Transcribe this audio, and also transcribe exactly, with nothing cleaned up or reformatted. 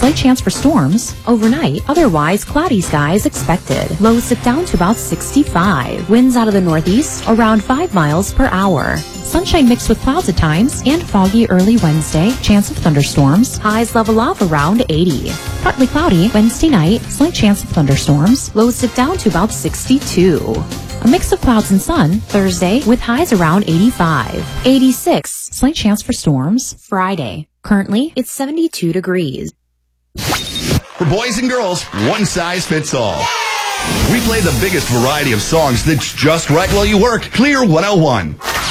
slight chance for storms. Overnight, otherwise cloudy skies expected. Lows dip down to about sixty-five. Winds out of the northeast around five miles per hour. Sunshine mixed with clouds at times and foggy early Wednesday. Chance of thunderstorms. Highs level off around eighty. Partly cloudy Wednesday night. Slight chance of thunderstorms. Lows dip down to about sixty-two. A mix of clouds and sun Thursday with highs around eighty-five. eighty-six. Slight chance for storms Friday. Currently, it's seventy-two degrees. For boys and girls, one size fits all. We play the biggest variety of songs that's just right while you work. Clear one oh one.